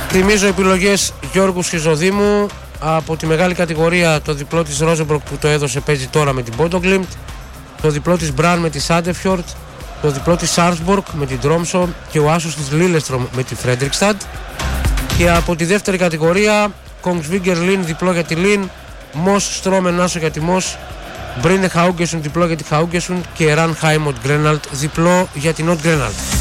Θυμίζω επιλογές Γιώργου Σχιζοδήμου. Από τη μεγάλη κατηγορία το διπλό της Ρόζεμπροκ που το έδωσε παίζει τώρα με την Μπόντογκλιμπτ, το διπλό της Μπραν με τη Σάντεφιορτ, το διπλό της Σάρσμπορκ με την Τρόμσο και ο άσος της Λίλεστρομ με τη Φρέντρικσταντ. Και από τη δεύτερη κατηγορία Kongsvinger Lin διπλό για τη Lin, Μος Στρόμεν άσο για τη Μος, Μπρίνε Χαούγκεσουν διπλό για τη Χαούγκεσουν και Ραν Χάιμοντ Γκρέναλτ διπλό για την Νότ Γκρέναλτ.